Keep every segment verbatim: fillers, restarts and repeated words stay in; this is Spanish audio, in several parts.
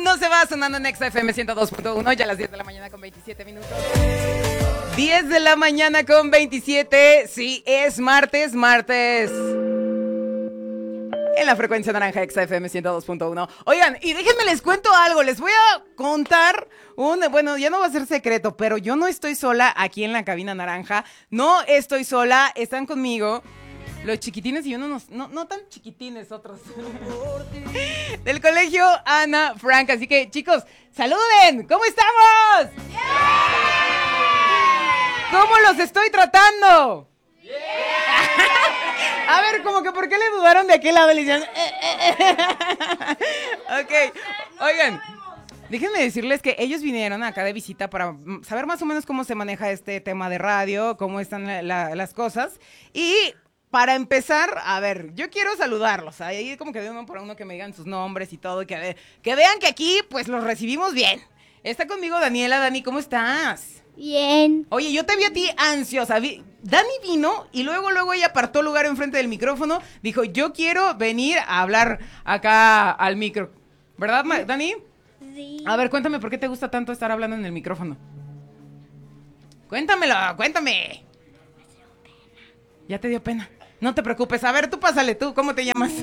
no se va sonando en Exa F M ciento dos punto uno, ya a las diez de la mañana con veintisiete minutos. diez de la mañana con veintisiete, sí, es martes, martes. En la frecuencia naranja Exa F M ciento dos punto uno. Oigan, y déjenme les cuento algo, les voy a contar un, bueno, ya no va a ser secreto, pero yo no estoy sola aquí en la cabina naranja, no estoy sola, están conmigo los chiquitines y uno no, no, no tan chiquitines otros del colegio Ana Frank, así que chicos, saluden, ¿cómo estamos? ¡Yeah! ¿Cómo los estoy tratando? ¡Yeah! A ver, como que ¿por qué le dudaron de aquel lado? Le dicen, eh, eh, eh. Ok, oigan, déjenme decirles que ellos vinieron acá de visita para saber más o menos cómo se maneja este tema de radio, cómo están la, la, las cosas. Y para empezar, a ver, yo quiero saludarlos. Ahí como que de uno por uno que me digan sus nombres y todo, y que, que vean que aquí pues los recibimos bien. Está conmigo Daniela. Dani, ¿cómo estás? Bien. Oye, yo te vi a ti ansiosa. Vi, Dani vino y luego, luego ella apartó lugar enfrente del micrófono. Dijo, yo quiero venir a hablar acá al micro. ¿Verdad, Dani? Sí. A ver, cuéntame, ¿por qué te gusta tanto estar hablando en el micrófono? Cuéntamelo, cuéntame. Ya te dio pena. No te preocupes. A ver, tú pásale, tú, ¿cómo te llamas?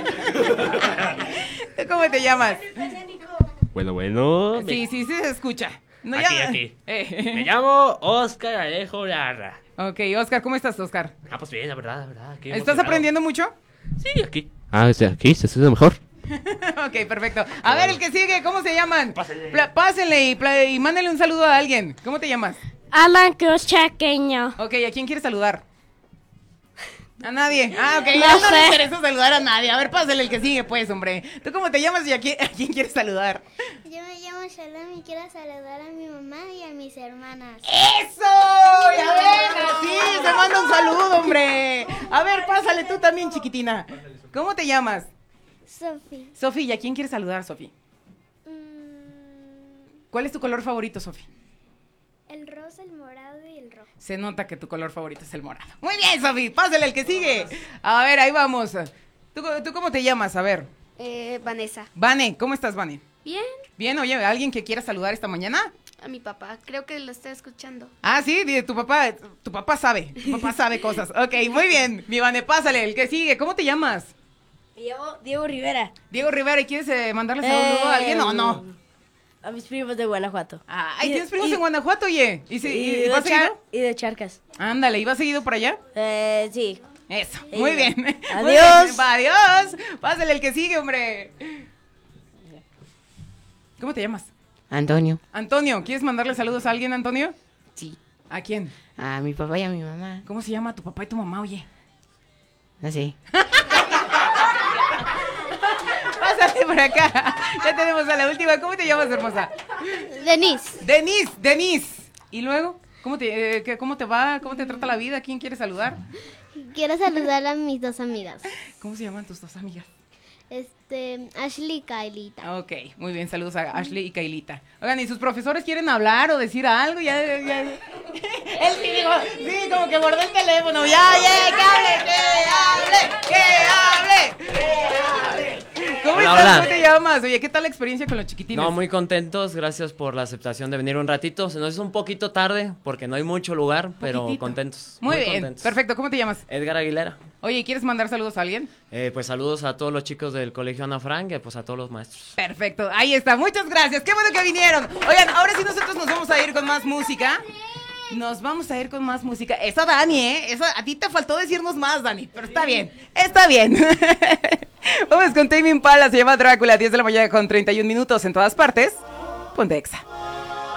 ¿Tú cómo te llamas? Bueno, bueno. Sí, sí, sí se escucha. No, aquí, ya... aquí. Eh. Me llamo Oscar Alejo Larra. Ok, Oscar, ¿cómo estás, Oscar? Ah, pues bien, la verdad, la verdad. Aquí ¿Estás emocionado. aprendiendo mucho? Sí, aquí. Ah, desde aquí, se escucha mejor. Ok, perfecto. A ver, el que sigue, ¿cómo se llaman? Pásenle. Pla- pásenle y, pla- y mándenle un saludo a alguien. ¿Cómo te llamas? Alan Cruz Chaqueño. Ok, ¿a quién quieres saludar? A nadie. Ah, ok, No ya no sé. le interesa saludar a nadie. A ver, pásale el que sigue, pues, hombre. ¿Tú cómo te llamas y a quién, a quién quieres saludar? Yo me llamo Shalom y quiero saludar a mi mamá y a mis hermanas. ¡Eso! Ya ven, así se manda un saludo, hombre. A ver, pásale tú también, chiquitina. ¿Cómo te llamas? Sofi. Sofi, ¿y a quién quieres saludar, Sofi? Mm, ¿Cuál es tu color favorito, Sofi? el rosa, el morado y el rojo. Se nota que tu color favorito es el morado. Muy bien, Sofi, pásale el que sigue. A ver, ahí vamos. ¿Tú, tú cómo te llamas? A ver. Eh, Vanessa. Vane, ¿cómo estás, Vane? Bien, Bien, oye, ¿alguien que quiera saludar esta mañana? a mi papá. Creo que lo está escuchando. Ah, sí, di- tu papá, tu papá sabe, tu papá sabe cosas. Ok, muy bien, mi Vane, pásale, el que sigue. ¿Cómo te llamas? Me llamo Diego Rivera. Diego Rivera, ¿y quieres eh, mandarle saludo a alguien o no? A mis primos de Guanajuato. Ah, ay, Y- ¿tienes primos y- en Guanajuato, oye? ¿Y, si, Y, y, y de vas Char- seguido? y de Charcas. Ándale, ¿y vas seguido por allá? Eh, sí. Eso, Sí. muy bien. Muy Adiós. bien, va, adiós. Pásale el que sigue, hombre. ¿Cómo te llamas? Antonio, Antonio, ¿quieres mandarle saludos a alguien, Antonio? sí, ¿A quién? a mi papá y a mi mamá, ¿Cómo se llama tu papá y tu mamá, oye? no sé. Pásale por acá. Ya tenemos a la última. ¿Cómo te llamas, hermosa? Denise. Denise, Denise. ¿Y luego? ¿Cómo te, eh, qué- ¿Cómo te va? ¿Cómo te trata la vida? ¿Quién quieres saludar? Quiero saludar a mis dos amigas. ¿Cómo se llaman tus dos amigas? Este, Ashley y Kailita. Ok, muy bien, saludos a Ashley y Kailita. Oigan, ¿y sus profesores quieren hablar o decir algo? Ya, ya. Él sí dijo, sí, como que guardó el teléfono. Ya, ya, que hable, que hable, que hable, que hable. ¿Cómo Hola, estás? hola. ¿Cómo te llamas? Oye, ¿qué tal la experiencia con los chiquitines? No, muy contentos, gracias por la aceptación de venir un ratito. Se nos hizo un poquito tarde porque no hay mucho lugar, pero Poquitito. contentos. Muy, bien, contentos. perfecto. ¿Cómo te llamas? Edgar Aguilera. Oye, ¿quieres mandar saludos a alguien? Eh, pues saludos a todos los chicos del colegio Ana Frank y pues a todos los maestros. Perfecto, ahí está. Muchas gracias. Qué bueno que vinieron. Oigan, ahora sí nosotros nos vamos a ir con más música. Nos vamos a ir con más música. Eso, Dani, ¿eh? Eso, a ti te faltó decirnos más, Dani. Pero está bien, está bien. Vamos con Tame Impala, se llama Drácula, diez de la mañana con treinta y un minutos en todas partes. Ponte Exa.